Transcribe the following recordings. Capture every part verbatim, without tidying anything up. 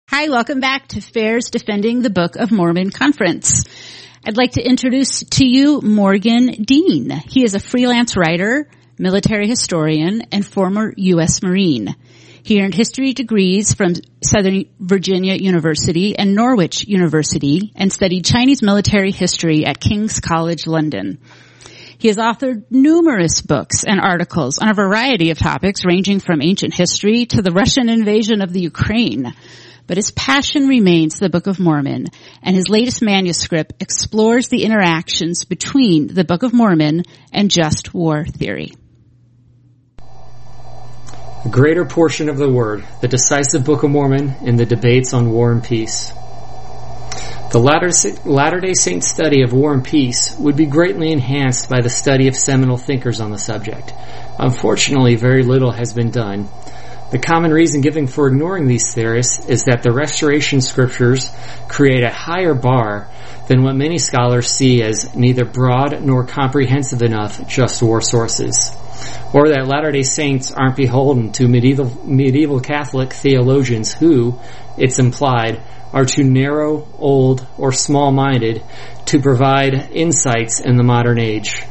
Hi, welcome back to Fair's Defending the Book of Mormon Conference. I'd like to introduce to you Morgan Dean. He is a freelance writer, military historian, and former U S Marine. He earned history degrees from Southern Virginia University and Norwich University and studied Chinese military history at King's College London. He has authored numerous books and articles on a variety of topics ranging from ancient history to the Russian invasion of the Ukraine. But his passion remains the Book of Mormon, and his latest manuscript explores the interactions between the Book of Mormon and just war theory. The greater portion of the Word, the decisive Book of Mormon, and the debates on war and peace. The Latter-day Saint study of war and peace would be greatly enhanced by the study of seminal thinkers on the subject. Unfortunately, very little has been done. The common reason given for ignoring these theorists is that the Restoration Scriptures create a higher bar than what many scholars see as neither broad nor comprehensive enough just war sources, or that Latter-day Saints aren't beholden to medieval, medieval Catholic theologians who, it's implied, are too narrow, old, or small-minded to provide insights in the modern age.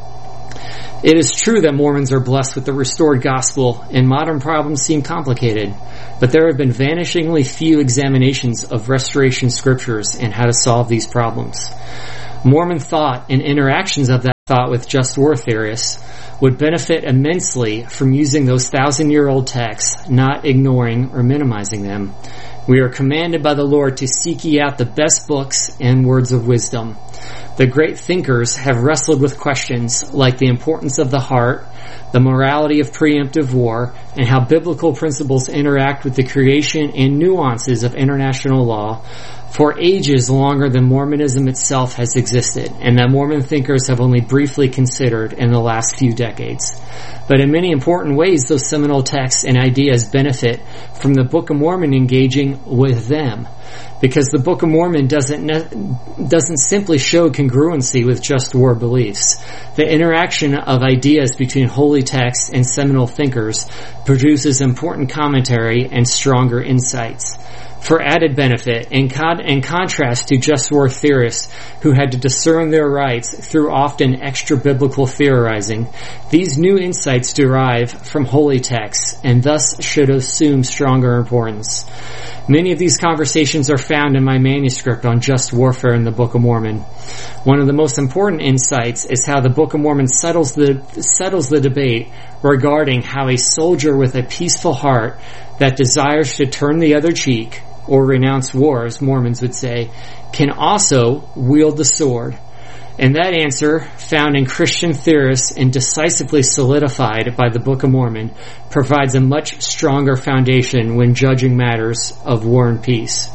It is true that Mormons are blessed with the restored gospel and modern problems seem complicated, but there have been vanishingly few examinations of Restoration Scriptures and how to solve these problems. Mormon thought and interactions of that thought with just war theorists would benefit immensely from using those thousand-year-old texts, not ignoring or minimizing them. We are commanded by the Lord to seek ye out the best books and words of wisdom. The great thinkers have wrestled with questions like the importance of the heart, the morality of preemptive war, and how biblical principles interact with the creation and nuances of international law for ages longer than Mormonism itself has existed, and that Mormon thinkers have only briefly considered in the last few decades. But in many important ways, those seminal texts and ideas benefit from the Book of Mormon engaging with them, because the Book of Mormon doesn't ne- doesn't simply show congruency with just war beliefs. The interaction of ideas between holy texts and seminal thinkers produces important commentary and stronger insights. For added benefit, in, con- in contrast to just war theorists who had to discern their rights through often extra-biblical theorizing, these new insights derive from holy texts and thus should assume stronger importance. Many of these conversations are found in my manuscript on just warfare in the Book of Mormon. One of the most important insights is how the Book of Mormon settles the, settles the debate regarding how a soldier with a peaceful heart that desires to turn the other cheek, or renounce war, as Mormons would say, can also wield the sword. And that answer, found in Christian theorists and decisively solidified by the Book of Mormon, provides a much stronger foundation when judging matters of war and peace.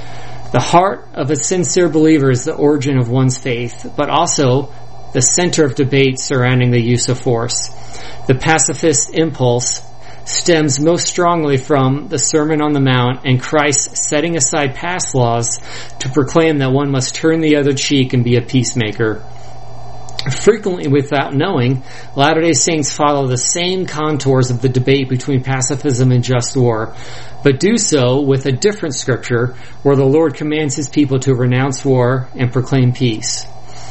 The heart of a sincere believer is the origin of one's faith, but also the center of debate surrounding the use of force. The pacifist impulse stems most strongly from the Sermon on the Mount and Christ setting aside past laws to proclaim that one must turn the other cheek and be a peacemaker. Frequently, without knowing, Latter-day Saints follow the same contours of the debate between pacifism and just war, but do so with a different scripture where the Lord commands His people to renounce war and proclaim peace.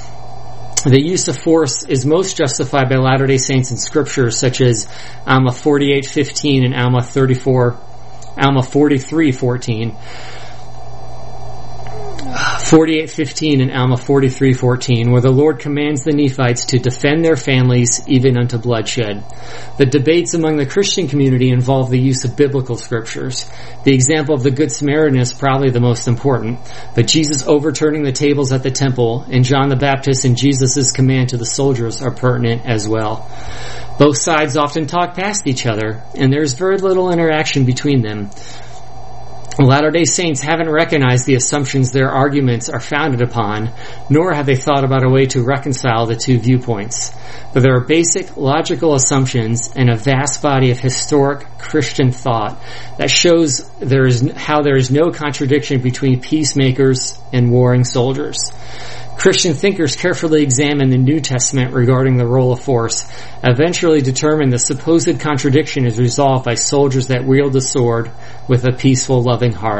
The use of force is most justified by Latter-day Saints in scriptures such as Alma forty-eight fifteen and Alma thirty-four, Alma forty-three fourteen, forty-eight fifteen and Alma forty-three fourteen, where the Lord commands the Nephites to defend their families even unto bloodshed. The debates among the Christian community involve the use of biblical scriptures. The example of the Good Samaritan is probably the most important, but Jesus overturning the tables at the temple and John the Baptist and Jesus' command to the soldiers are pertinent as well. Both sides often talk past each other, and there's very little interaction between them. Latter-day Saints haven't recognized the assumptions their arguments are founded upon, nor have they thought about a way to reconcile the two viewpoints. But there are basic logical assumptions and a vast body of historic Christian thought that shows there is how there is no contradiction between peacemakers and warring soldiers. Christian thinkers carefully examine the New Testament regarding the role of force, eventually determine the supposed contradiction is resolved by soldiers that wield the sword with a peaceful, loving heart.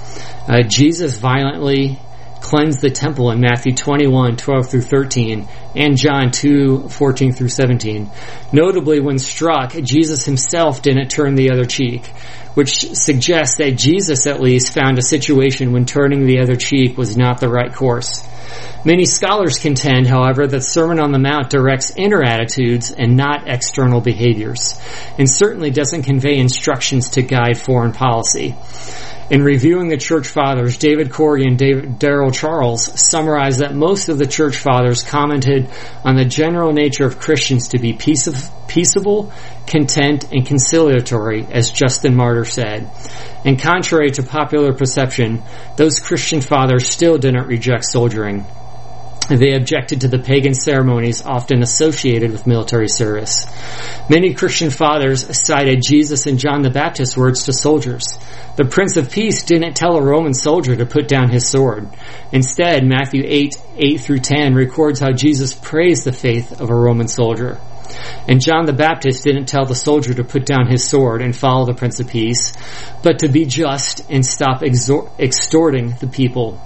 Uh, Jesus violently cleansed the temple in Matthew twenty-one, twelve through thirteen, and John two, fourteen through seventeen. Notably, when struck, Jesus himself didn't turn the other cheek, which suggests that Jesus at least found a situation when turning the other cheek was not the right course. Many scholars contend, however, that Sermon on the Mount directs inner attitudes and not external behaviors, and certainly doesn't convey instructions to guide foreign policy. In reviewing the Church Fathers, David Corey and Daryl Charles summarized that most of the Church Fathers commented on the general nature of Christians to be peaceable, content, and conciliatory, as Justin Martyr said. And contrary to popular perception, those Christian Fathers still didn't reject soldiering. They objected to the pagan ceremonies often associated with military service. Many Christian fathers cited Jesus and John the Baptist's words to soldiers. The Prince of Peace didn't tell a Roman soldier to put down his sword. Instead, Matthew eight, eight through ten records how Jesus praised the faith of a Roman soldier. And John the Baptist didn't tell the soldier to put down his sword and follow the Prince of Peace, but to be just and stop exor- extorting the people.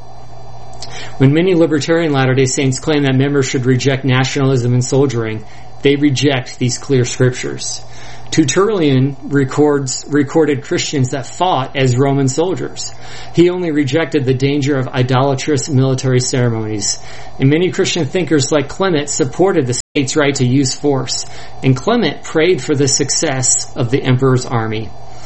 When many libertarian Latter-day Saints claim that members should reject nationalism and soldiering, they reject these clear scriptures. Tertullian records, recorded Christians that fought as Roman soldiers. He only rejected the danger of idolatrous military ceremonies. And many Christian thinkers like Clement supported the state's right to use force, and Clement prayed for the success of the emperor's army.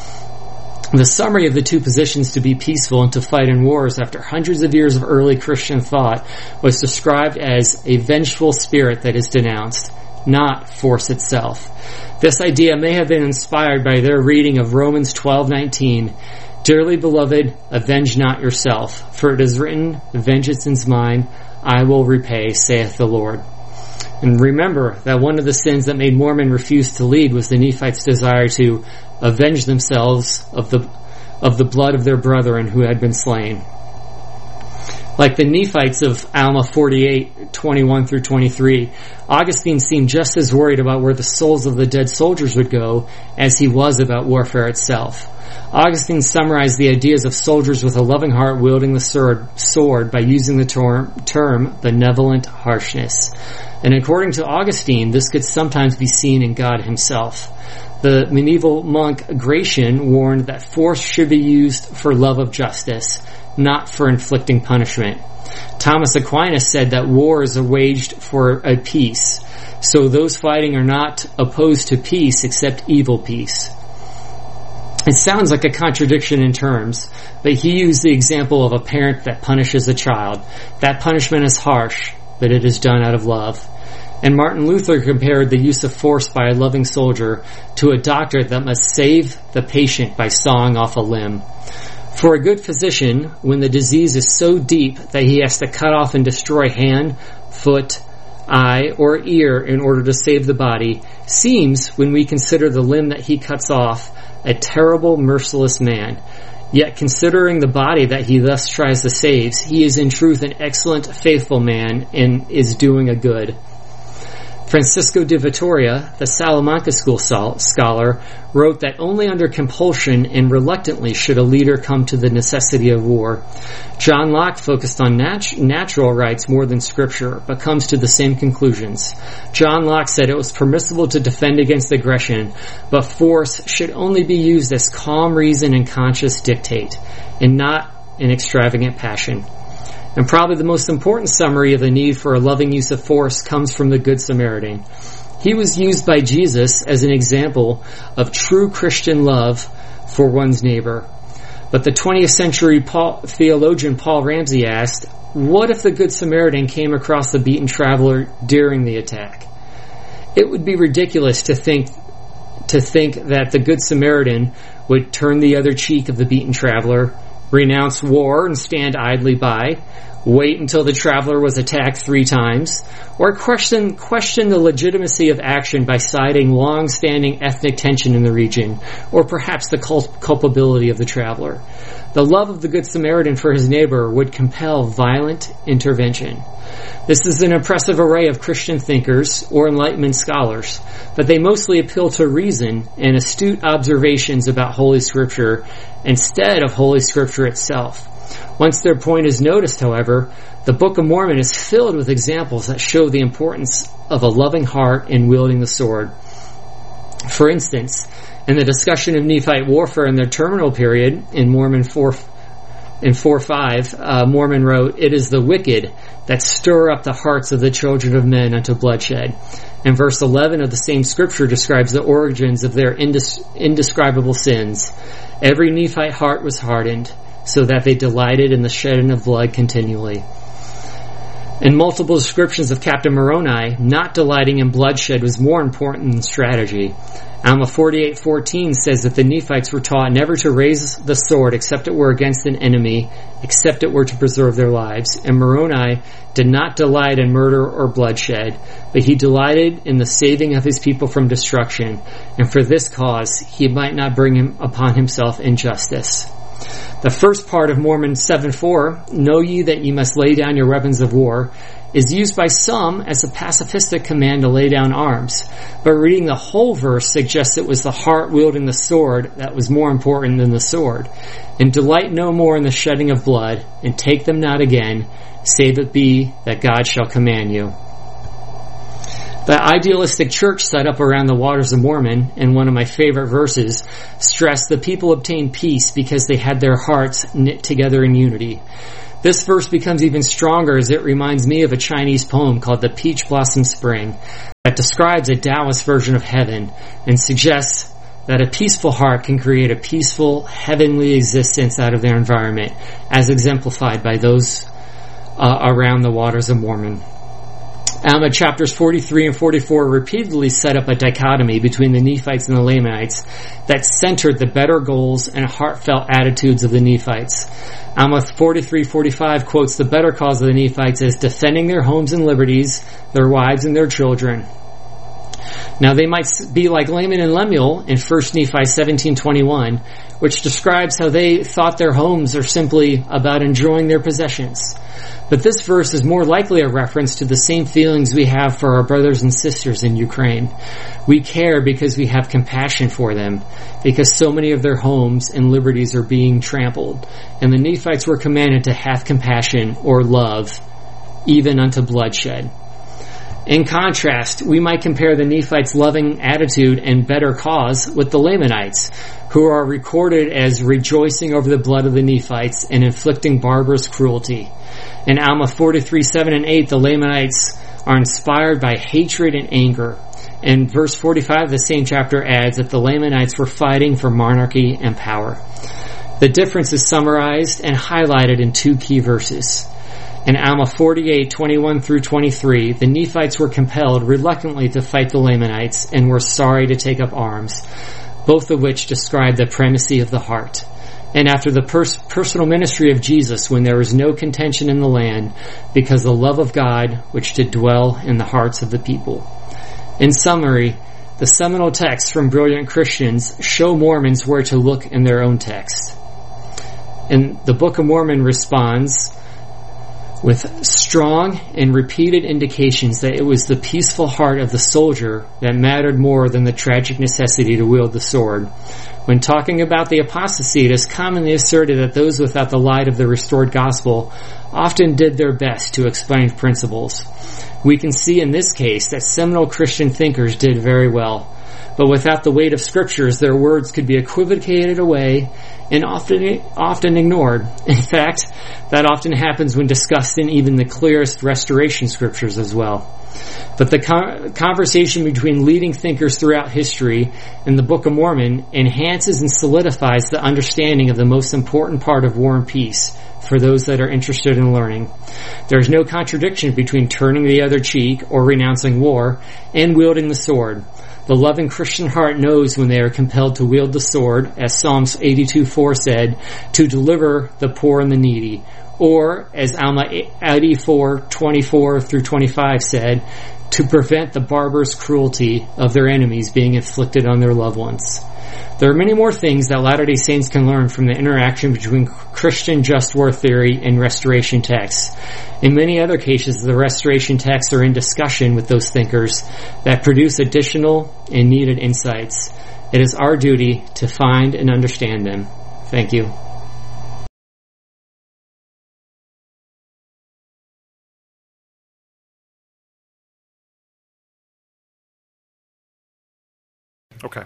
The summary of the two positions, to be peaceful and to fight in wars, after hundreds of years of early Christian thought, was described as a vengeful spirit that is denounced, not force itself. This idea may have been inspired by their reading of Romans twelve nineteen. Dearly beloved, avenge not yourself, for it is written, vengeance is mine, I will repay, saith the Lord. And remember that one of the sins that made Mormon refuse to lead was the Nephites' desire to avenge themselves of the of the blood of their brethren who had been slain. Like the Nephites of Alma forty-eight, twenty-one through twenty-three, Augustine seemed just as worried about where the souls of the dead soldiers would go as he was about warfare itself. Augustine summarized the ideas of soldiers with a loving heart wielding the sword, sword by using the term, term benevolent harshness. And according to Augustine, this could sometimes be seen in God himself. The medieval monk Gratian warned that force should be used for love of justice, not for inflicting punishment. Thomas Aquinas said that wars are waged for a peace, so those fighting are not opposed to peace except evil peace. It sounds like a contradiction in terms, but he used the example of a parent that punishes a child. That punishment is harsh, but it is done out of love. And Martin Luther compared the use of force by a loving soldier to a doctor that must save the patient by sawing off a limb. For a good physician, when the disease is so deep that he has to cut off and destroy hand, foot, eye, or ear in order to save the body, seems, when we consider the limb that he cuts off, a terrible, merciless man. Yet considering the body that he thus tries to save, he is in truth an excellent, faithful man and is doing a good. Francisco de Vitoria, the Salamanca school scholar, wrote that only under compulsion and reluctantly should a leader come to the necessity of war. John Locke focused on nat- natural rights more than scripture, but comes to the same conclusions. John Locke said it was permissible to defend against aggression, but force should only be used as calm reason and conscious dictate, and not in extravagant passion. And probably the most important summary of the need for a loving use of force comes from the Good Samaritan. He was used by Jesus as an example of true Christian love for one's neighbor. But the twentieth century Paul, theologian Paul Ramsey asked, what if the Good Samaritan came across the beaten traveler during the attack? It would be ridiculous to think to think that the Good Samaritan would turn the other cheek of the beaten traveler, renounce war and stand idly by, wait until the traveler was attacked three times, or question, question the legitimacy of action by citing long-standing ethnic tension in the region, or perhaps the cul- culpability of the traveler. The love of the Good Samaritan for his neighbor would compel violent intervention. This is an impressive array of Christian thinkers or Enlightenment scholars, but they mostly appeal to reason and astute observations about Holy Scripture instead of Holy Scripture itself. Once their point is noticed, however, the Book of Mormon is filled with examples that show the importance of a loving heart in wielding the sword. For instance, in the discussion of Nephite warfare in their terminal period in Mormon four, in four five, uh, Mormon wrote, "It is the wicked that stir up the hearts of the children of men unto bloodshed." And verse eleven of the same scripture describes the origins of their indis- indescribable sins. "Every Nephite heart was hardened, so that they delighted in the shedding of blood continually." In multiple descriptions of Captain Moroni, not delighting in bloodshed was more important than strategy. Alma forty-eight fourteen says that the Nephites were taught never to raise the sword except it were against an enemy, except it were to preserve their lives. And Moroni did not delight in murder or bloodshed, but he delighted in the saving of his people from destruction, and for this cause he might not bring him upon himself injustice. The first part of Mormon seven four, "Know ye that ye must lay down your weapons of war," is used by some as a pacifistic command to lay down arms, but reading the whole verse suggests it was the heart wielding the sword that was more important than the sword. "And delight no more in the shedding of blood, and take them not again, save it be that God shall command you." The idealistic church set up around the waters of Mormon, in one of my favorite verses, stressed the people obtained peace because they had their hearts knit together in unity. This verse becomes even stronger as it reminds me of a Chinese poem called The Peach Blossom Spring that describes a Taoist version of heaven and suggests that a peaceful heart can create a peaceful, heavenly existence out of their environment, as exemplified by those uh, around the waters of Mormon. Alma chapters forty-three and forty-four repeatedly set up a dichotomy between the Nephites and the Lamanites that centered the better goals and heartfelt attitudes of the Nephites. Alma forty-three forty-five quotes the better cause of the Nephites as defending their homes and liberties, their wives and their children. Now they might be like Laman and Lemuel in First Nephi seventeen twenty-one, which describes how they thought their homes are simply about enjoying their possessions. But this verse is more likely a reference to the same feelings we have for our brothers and sisters in Ukraine. We care because we have compassion for them, because so many of their homes and liberties are being trampled. And the Nephites were commanded to have compassion or love, even unto bloodshed. In contrast, we might compare the Nephites' loving attitude and better cause with the Lamanites, who are recorded as rejoicing over the blood of the Nephites and inflicting barbarous cruelty. In Alma forty-three, seven and eight, the Lamanites are inspired by hatred and anger. And verse forty-five of the same chapter adds that the Lamanites were fighting for monarchy and power. The difference is summarized and highlighted in two key verses. In Alma forty-eight, twenty-one through twenty-three, the Nephites were compelled reluctantly to fight the Lamanites and were sorry to take up arms, both of which describe the primacy of the heart. And after the pers- personal ministry of Jesus, when there was no contention in the land, because the love of God which did dwell in the hearts of the people. In summary, the seminal texts from brilliant Christians show Mormons where to look in their own text. And the Book of Mormon responds with strong and repeated indications that it was the peaceful heart of the soldier that mattered more than the tragic necessity to wield the sword. When talking about the apostasy, it is commonly asserted that those without the light of the restored gospel often did their best to explain principles. We can see in this case that seminal Christian thinkers did very well, but without the weight of scriptures, their words could be equivocated away and often often ignored. In fact, that often happens when discussed in even the clearest restoration scriptures as well. But the con- conversation between leading thinkers throughout history and the Book of Mormon enhances and solidifies the understanding of the most important part of War and Peace for those that are interested in learning. There is no contradiction between turning the other cheek or renouncing war and wielding the sword. The loving Christian heart knows when they are compelled to wield the sword, as Psalms eighty-two four said, to deliver the poor and the needy, or, as Alma eighty-four twenty-four through twenty-five said, to prevent the barbarous cruelty of their enemies being inflicted on their loved ones. There are many more things that Latter-day Saints can learn from the interaction between Christian just war theory and Restoration texts. In many other cases, the Restoration texts are in discussion with those thinkers that produce additional and needed insights. It is our duty to find and understand them. Thank you. Okay.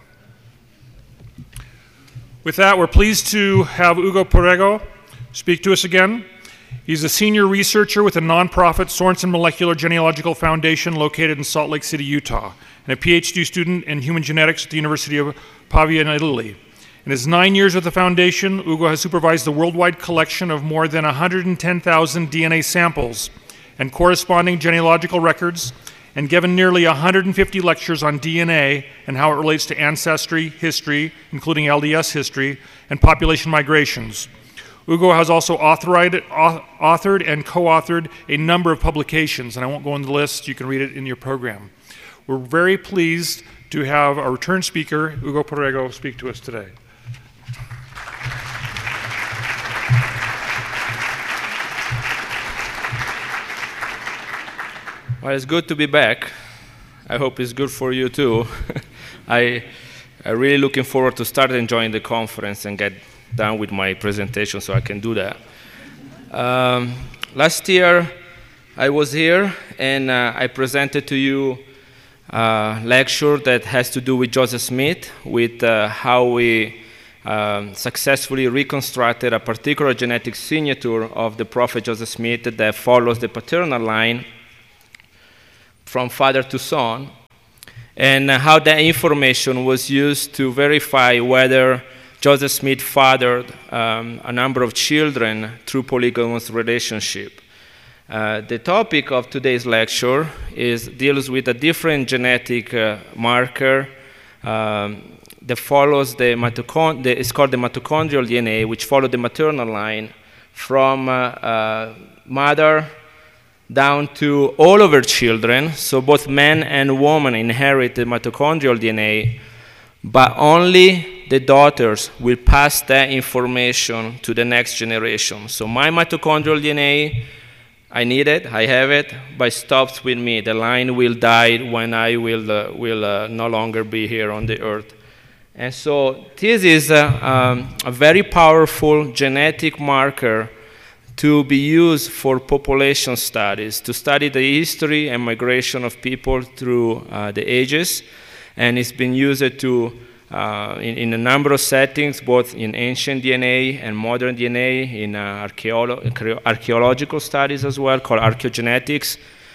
With that, we're pleased to have Hugo Perego speak to us again. He's a senior researcher with a nonprofit Sorensen Molecular Genealogical Foundation located in Salt Lake City, Utah, and a P H D student in human genetics at the University of Pavia in Italy. In his nine years with the foundation, Hugo has supervised the worldwide collection of more than one hundred ten thousand D N A samples and corresponding genealogical records, and given nearly one hundred fifty lectures on D N A and how it relates to ancestry, history, including L D S history, and population migrations. Hugo has also authored, authored and co-authored a number of publications, and I won't go into the list, you can read it in your program. We're very pleased to have our return speaker, Hugo Perego, speak to us today. Well, it's good to be back. I hope it's good for you too. I, I'm really looking forward to start enjoying the conference and get done with my presentation so I can do that. Um, last year, I was here and uh, I presented to you a lecture that has to do with Joseph Smith, with uh, how we um, successfully reconstructed a particular genetic signature of the prophet Joseph Smith that follows the paternal line from father to son, and how that information was used to verify whether Joseph Smith fathered um, a number of children through polygamous relationship. Uh, the topic of today's lecture is deals with a different genetic uh, marker um, that follows the mitochondrial, it's called the mitochondrial D N A, which follows the maternal line from uh, uh, mother down to all of her children, so both men and women inherit the mitochondrial D N A, but only the daughters will pass that information to the next generation. So my mitochondrial D N A, I need it, I have it, but it stops with me. The line will die when I will, uh, will uh, no longer be here on the earth. And so this is a, um, a very powerful genetic marker to be used for population studies, to study the history and migration of people through uh, the ages. And it's been used to, uh, in, in a number of settings, both in ancient D N A and modern D N A, in uh, archeolo archaeological studies as well, called archaeogenetics,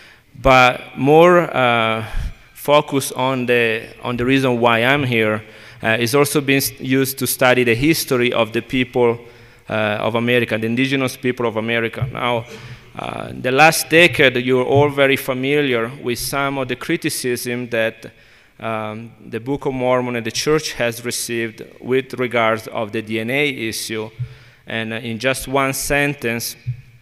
but more uh, focus on the, on the reason why I'm here. Uh, it's also been used to study the history of the people Uh, of America, the indigenous people of America. Now, uh, the last decade, you're all very familiar with some of the criticism that um, the Book of Mormon and the Church has received with regards of the D N A issue. And uh, in just one sentence,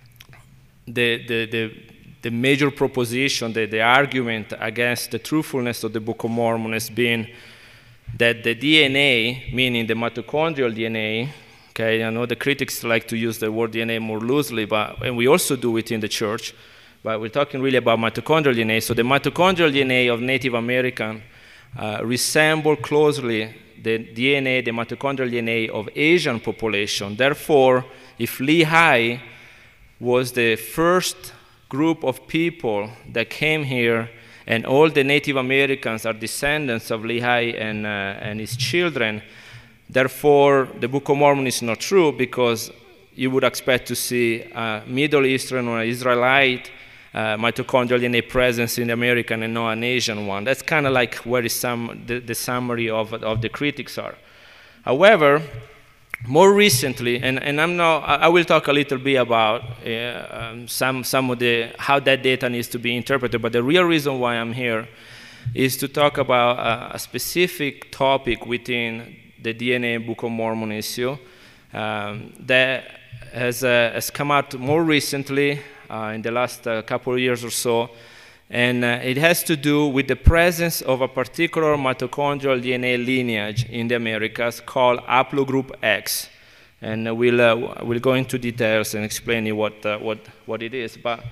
the, the, the, the major proposition, the, the argument against the truthfulness of the Book of Mormon has been that the D N A, meaning the mitochondrial D N A, okay, I know the critics like to use the word D N A more loosely, but and we also do it in the church, but we're talking really about mitochondrial D N A. So the mitochondrial D N A of Native American uh, resemble closely the D N A, the mitochondrial D N A of Asian population. Therefore, if Lehi was the first group of people that came here, and all the Native Americans are descendants of Lehi and, uh, and his children, therefore, the Book of Mormon is not true, because you would expect to see a Middle Eastern or Israelite uh, mitochondrial D N A presence in the American and not an Asian one. That's kind of like where is some, the, the summary of, of the critics are. However, more recently, and, and I'm not, I will talk a little bit about uh, um, some, some of the, how that data needs to be interpreted, but the real reason why I'm here is to talk about a, a specific topic within the D N A Book of Mormon issue, um, that has, uh, has come out more recently uh, in the last uh, couple of years or so. And uh, it has to do with the presence of a particular mitochondrial D N A lineage in the Americas called haplogroup X. And uh, we'll, uh, we'll go into details and explain you what, uh, what, what it is. But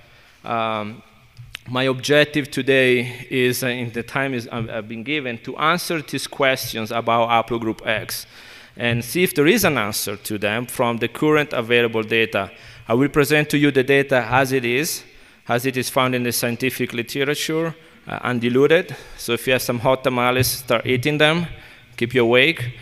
um, my objective today is, uh, in the time is, uh, I've been given, to answer these questions about haplogroup X and see if there is an answer to them from the current available data. I will present to you the data as it is, as it is found in the scientific literature, uh, undiluted. So if you have some hot tamales, start eating them, keep you awake.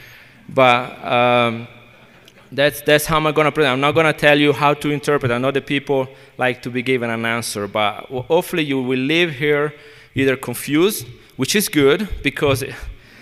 But um, that's, that's how I'm going to present. I'm not going to tell you how to interpret. I know that people like to be given an answer, but hopefully you will leave here either confused, which is good, because it,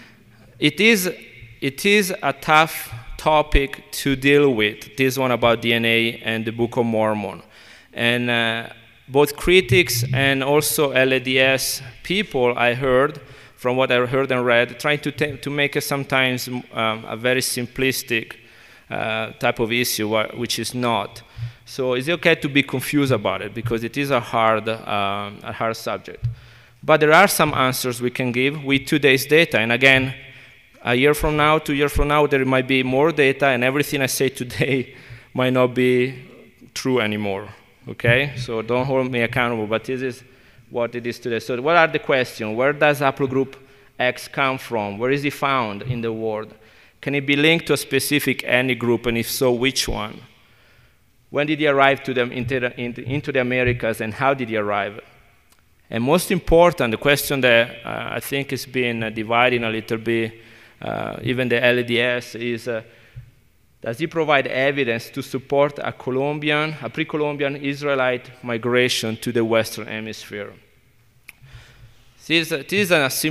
it, is, it is a tough topic to deal with, this one about D N A and the Book of Mormon. And uh, both critics and also L A D S people, I heard, from what I heard and read, trying to, to make it sometimes um, a very simplistic uh, type of issue, which is not. So it's okay to be confused about it, because it is a hard, uh, a hard subject. But there are some answers we can give with today's data. And again, a year from now, two years from now, there might be more data, and everything I say today might not be true anymore. Okay, so don't hold me accountable, but this is what it is today. So what are the questions? Where does haplogroup X come from? Where is it found in the world? Can it be linked to a specific any group, and if so, which one? When did he arrive to them into, the, into, into the Americas, and how did he arrive? And most important, the question that uh, I think is being uh, dividing a little bit, uh, even the L A D S, is uh, does he provide evidence to support a Columbian, a pre-Columbian Israelite migration to the Western Hemisphere? This is, this is a